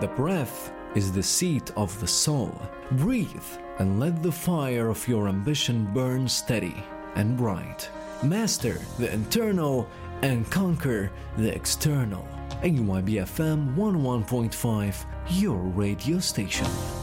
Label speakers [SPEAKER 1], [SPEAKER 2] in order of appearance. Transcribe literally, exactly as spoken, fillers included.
[SPEAKER 1] The breath is the seat of the soul. Breathe and let the fire of your ambition burn steady and bright. Master the internal and conquer the external. A Y B F M one oh one point five, your radio station.